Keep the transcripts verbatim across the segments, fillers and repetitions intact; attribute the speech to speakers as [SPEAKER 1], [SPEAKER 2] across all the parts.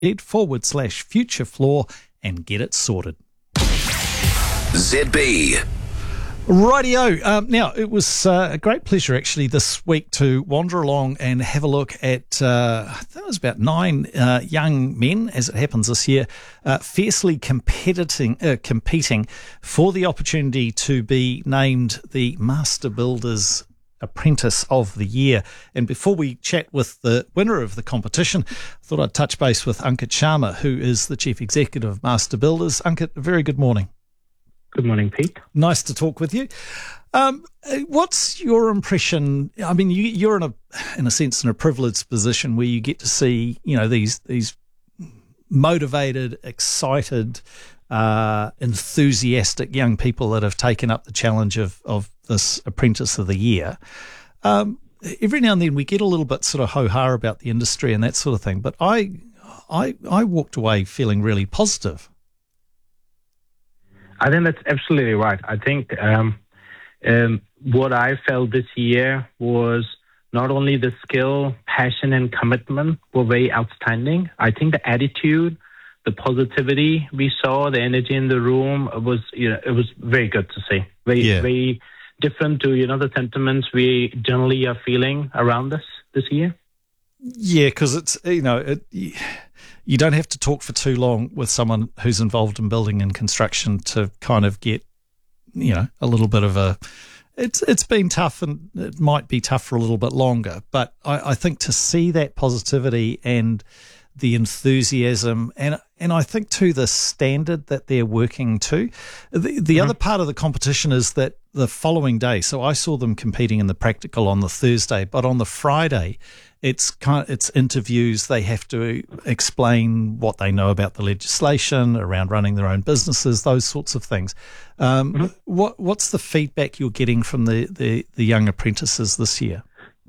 [SPEAKER 1] forward slash future floor and get it sorted.
[SPEAKER 2] Z B.
[SPEAKER 1] Rightio. Um, now, it was uh, a great pleasure actually this week to wander along and have a look at, uh, I think it was about nine uh, young men, as it happens this year, uh, fiercely competing, uh, competing for the opportunity to be named the Master Builders Apprentice of the Year. And before we chat with the winner of the competition, I thought I'd touch base with Ankit Sharma, who is the Chief Executive of Master Builders. Ankit, a very good morning.
[SPEAKER 3] Good morning, Pete.
[SPEAKER 1] Nice to talk with you. Um, what's your impression? I mean, you, you're in a, in a sense, in a privileged position where you get to see, you know, these these motivated, excited, uh, enthusiastic young people that have taken up the challenge of of this Apprentice of the Year. Um, every now and then we get a little bit sort of ho-ha about the industry and that sort of thing, but I, I, I walked away feeling really positive.
[SPEAKER 3] I think that's absolutely right. I think um, um, what I felt this year was not only the skill, passion, and commitment were very outstanding. I think the attitude, the positivity we saw, the energy in the room was, you know, it was very good to see. Very, yeah. very different to, you know, the sentiments we generally are feeling around this this year.
[SPEAKER 1] Yeah, because it's, you know, it, you don't have to talk for too long with someone who's involved in building and construction to kind of get, you know, a little bit of a, it's it's been tough and it might be tough for a little bit longer. But I, I think to see that positivity and the enthusiasm and and I think too the standard that they're working to. The, the mm-hmm. other part of the competition is that the following day, so I saw them competing in the practical on the Thursday, but on the Friday, it's kind of, it's interviews. They have to explain what they know about the legislation around running their own businesses, those sorts of things. Um, mm-hmm. What what's the feedback you're getting from the, the, the young apprentices this year?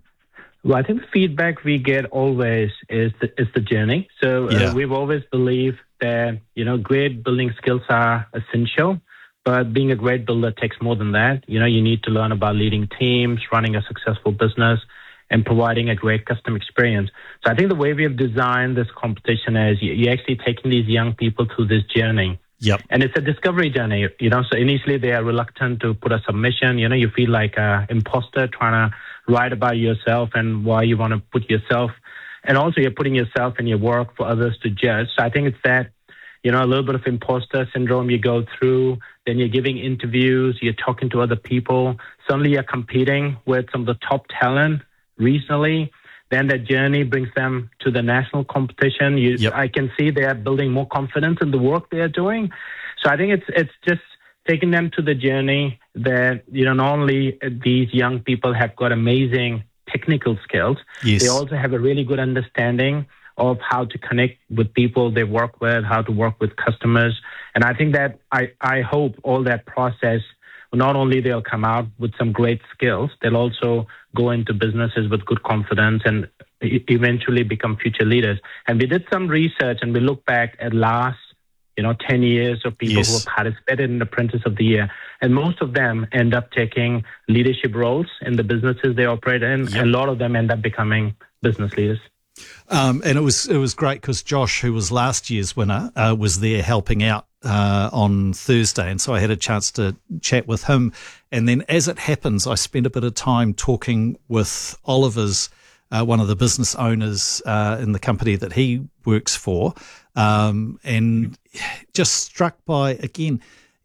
[SPEAKER 3] Well, I think the feedback we get always is the, is the journey. So uh, yeah. we've always believed that, you know, great building skills are essential, but being a great builder takes more than that. You know, you need to learn about leading teams, running a successful business, and providing a great customer experience. So I think the way we have designed this competition is you're actually taking these young people through this journey.
[SPEAKER 1] Yep.
[SPEAKER 3] And it's a discovery journey, you know, so initially they are reluctant to put a submission. You know, you feel like an imposter trying to write about yourself and why you want to put yourself, and also you're putting yourself in your work for others to judge. So I think it's that, you know, a little bit of imposter syndrome you go through, then you're giving interviews, you're talking to other people, suddenly you're competing with some of the top talent recently, then that journey brings them to the national competition. You, yep. I can see they are building more confidence in the work they are doing. So I think it's it's just taking them to the journey that, you know, not only these young people have got amazing technical skills, yes. they also have a really good understanding of how to connect with people they work with, how to work with customers. And I think that I, I hope all that process, not only they'll come out with some great skills, they'll also go into businesses with good confidence and e- eventually become future leaders. And we did some research and we look back at last, you know, ten years of people yes. who have participated in Apprentice of the Year. And most of them end up taking leadership roles in the businesses they operate in. Yep. And a lot of them end up becoming business leaders.
[SPEAKER 1] Um, and it was it was great because Josh, who was last year's winner, uh, was there helping out uh, on Thursday. And so I had a chance to chat with him. And then as it happens, I spent a bit of time talking with Oliver's, uh, one of the business owners uh, in the company that he works for, um, and just struck by, again,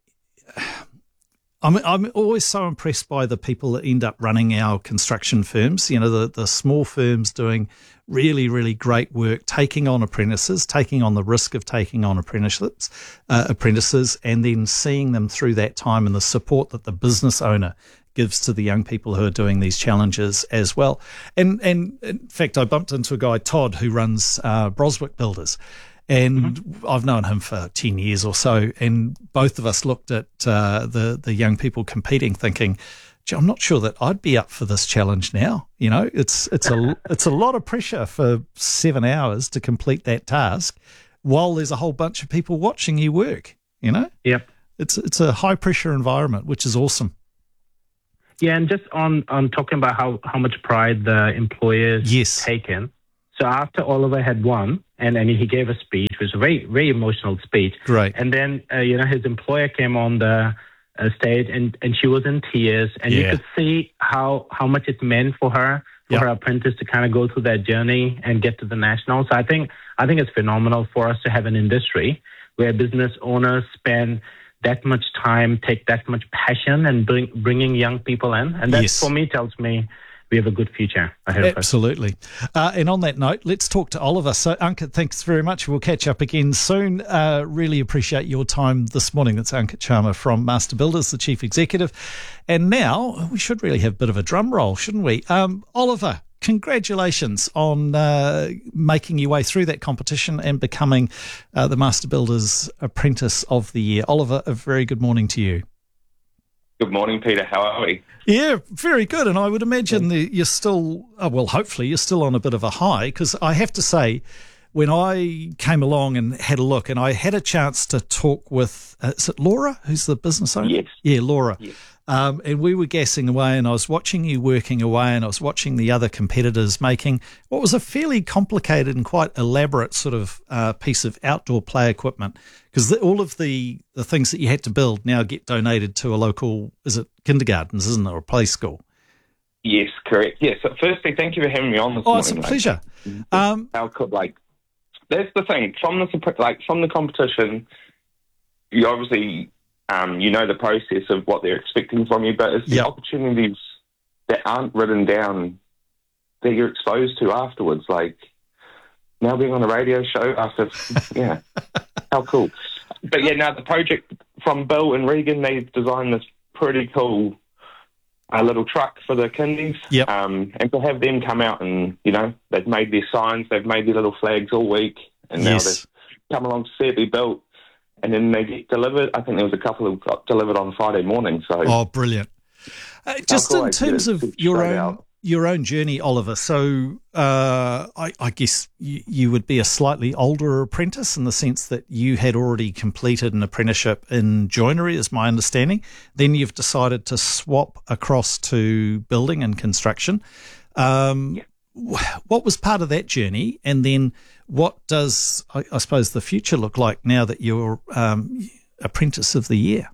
[SPEAKER 1] I'm I'm always so impressed by the people that end up running our construction firms, you know, the, the small firms doing really, really great work, taking on apprentices, taking on the risk of taking on apprenticeships, uh, apprentices, and then seeing them through that time and the support that the business owner gives to the young people who are doing these challenges as well. And, and in fact, I bumped into a guy, Todd, who runs uh, Broswick Builders. And mm-hmm. I've known him for ten years or so, and both of us looked at uh, the the young people competing, thinking, "Gee, I'm not sure that I'd be up for this challenge now." You know, it's it's a it's a lot of pressure for seven hours to complete that task, while there's a whole bunch of people watching you work. You know,
[SPEAKER 3] yep,
[SPEAKER 1] it's it's a high pressure environment, which is awesome.
[SPEAKER 3] Yeah, and just on on talking about how how much pride the employers
[SPEAKER 1] yes.
[SPEAKER 3] take in. So after Oliver had won, and, and he gave a speech, it was a very, very emotional speech.
[SPEAKER 1] Great.
[SPEAKER 3] And then, uh, you know, his employer came on the uh, stage, and, and she was in tears. And
[SPEAKER 1] Yeah.
[SPEAKER 3] you could see how, how much it meant for her, for
[SPEAKER 1] Yep.
[SPEAKER 3] her apprentice to kind of go through that journey and get to the national. So I think, I think it's phenomenal for us to have an industry where business owners spend that much time, take that much passion, and bring, bringing young people in. And that,
[SPEAKER 1] Yes.
[SPEAKER 3] for me, tells me we have a good future ahead of us.
[SPEAKER 1] Absolutely. Uh, and on that note, let's talk to Oliver. So, Ankit, thanks very much. We'll catch up again soon. Uh, really appreciate your time this morning. That's Ankit Sharma from Master Builders, the Chief Executive. And now we should really have a bit of a drum roll, shouldn't we? Um, Oliver, congratulations on uh, making your way through that competition and becoming uh, the Master Builders Apprentice of the Year. Oliver, a very good morning to you.
[SPEAKER 4] Good morning, Peter. How are we?
[SPEAKER 1] Yeah, very good. And I would imagine that you're still, oh, well, hopefully you're still on a bit of a high, because I have to say, when I came along and had a look, and I had a chance to talk with, uh, is it Laura, who's the business owner?
[SPEAKER 4] Yes.
[SPEAKER 1] Yeah, Laura.
[SPEAKER 4] Yes.
[SPEAKER 1] Um, and we were gassing away, and I was watching you working away, and I was watching the other competitors making what was a fairly complicated and quite elaborate sort of uh, piece of outdoor play equipment, because all of the, the things that you had to build now get donated to a local, is it kindergartens, isn't it, or play school?
[SPEAKER 4] Yes, correct. Yes. So firstly, thank you for having me on this
[SPEAKER 1] Oh,
[SPEAKER 4] morning.
[SPEAKER 1] it's a
[SPEAKER 4] mate.
[SPEAKER 1] pleasure. Um,
[SPEAKER 4] How could, like, that's the thing. From the like from the competition, you obviously um, you know the process of what they're expecting from you, but it's the
[SPEAKER 1] Yep.
[SPEAKER 4] opportunities that aren't written down that you're exposed to afterwards. Like now being on a radio show after, yeah, how cool. But yeah, now the project from Bill and Regan, they've designed this pretty cool a little truck for the kindies.
[SPEAKER 1] Yep.
[SPEAKER 4] Um, and to have them come out and, you know, they've made their signs, they've made their little flags all week, and now
[SPEAKER 1] Yes.
[SPEAKER 4] they've come along to see it be built, and then they get delivered. I think there was a couple who got delivered on Friday morning. So
[SPEAKER 1] Oh, brilliant. Uh, just
[SPEAKER 4] cool
[SPEAKER 1] in
[SPEAKER 4] idea
[SPEAKER 1] terms
[SPEAKER 4] to
[SPEAKER 1] of
[SPEAKER 4] get
[SPEAKER 1] your
[SPEAKER 4] straight
[SPEAKER 1] own
[SPEAKER 4] out.
[SPEAKER 1] your own journey, Oliver, so uh, I, I guess you, you would be a slightly older apprentice in the sense that you had already completed an apprenticeship in joinery, is my understanding. Then you've decided to swap across to building and construction. Um,
[SPEAKER 4] Yeah.
[SPEAKER 1] wh- What was part of that journey? And then what does, I, I suppose, the future look like now that you're um, Apprentice of the Year?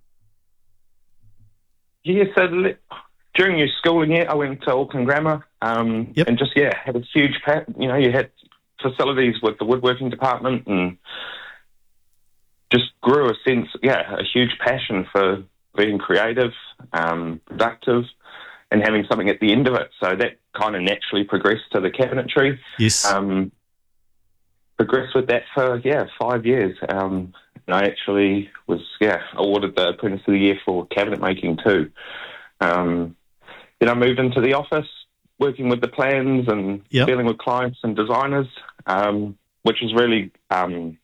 [SPEAKER 4] yeah, so li- during your schooling year, I went to Auckland Grammar, um,
[SPEAKER 1] Yep.
[SPEAKER 4] and just yeah, had a huge, pa- you know, you had facilities with the woodworking department, and just grew a sense, yeah, a huge passion for being creative, um, productive, and having something at the end of it. So that kind of naturally progressed to the cabinetry.
[SPEAKER 1] Yes.
[SPEAKER 4] Um, progressed with that for yeah five years. Um, and I actually was yeah awarded the Apprentice of the Year for cabinet making too. Um, then I moved into the office, working with the plans and
[SPEAKER 1] Yep.
[SPEAKER 4] dealing with clients and designers, um, which was really um,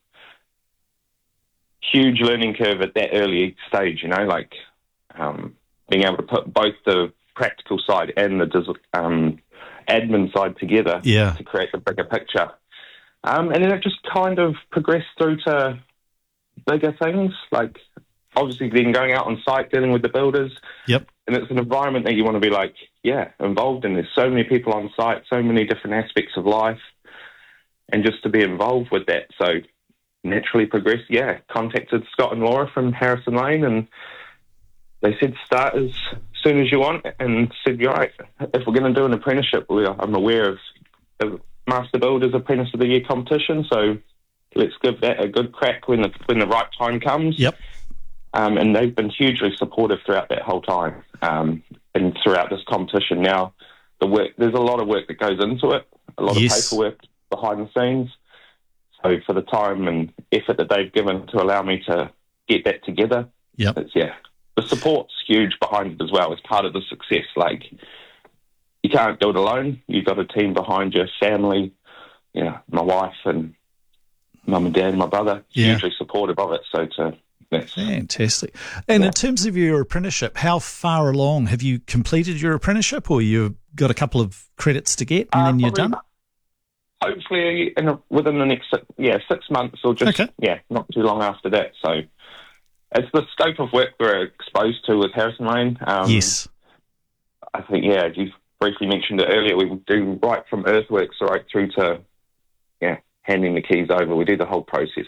[SPEAKER 4] huge learning curve at that early stage. You know, like um, being able to put both the practical side and the des- um, admin side together
[SPEAKER 1] Yeah.
[SPEAKER 4] to create a bigger picture. Um, and then it just kind of progressed through to bigger things, like obviously then going out on site, dealing with the builders.
[SPEAKER 1] Yep.
[SPEAKER 4] And it's an environment that you want to be like, yeah, involved in. There's so many people on site, so many different aspects of life, and just to be involved with that. So naturally progressed, yeah, contacted Scott and Laura from Harrison Lane, and they said start as soon as you want, and said, you're right, if we're going to do an apprenticeship, we are, I'm aware of the Master Builders Apprentice of the Year competition, so let's give that a good crack when the when the right time comes.
[SPEAKER 1] Yep.
[SPEAKER 4] Um, and they've been hugely supportive throughout that whole time, um, and throughout this competition. Now, the work there's a lot of work that goes into it, a lot
[SPEAKER 1] Yes.
[SPEAKER 4] of paperwork behind the scenes. So for the time and effort that they've given to allow me to get that together,
[SPEAKER 1] Yep.
[SPEAKER 4] it's yeah, the support's huge behind it as well. It's part of the success. Like you can't do it alone. You've got a team behind you, family, you know, my wife and mum and dad, and my brother,
[SPEAKER 1] Yeah.
[SPEAKER 4] hugely supportive of it. So to that's
[SPEAKER 1] Fantastic. And
[SPEAKER 4] Yeah.
[SPEAKER 1] in terms of your apprenticeship, how far along have you completed your apprenticeship, or you've got a couple of credits to get and
[SPEAKER 4] Uh,
[SPEAKER 1] then you're
[SPEAKER 4] probably
[SPEAKER 1] done?
[SPEAKER 4] Hopefully, in a, within the next si- yeah six months or just
[SPEAKER 1] Okay.
[SPEAKER 4] yeah not too long after that. So it's the scope of work we're exposed to with Harrison Lane. Um,
[SPEAKER 1] Yes.
[SPEAKER 4] I think yeah, you briefly mentioned it earlier. We do right from earthworks right through to yeah, handing the keys over. We do the whole process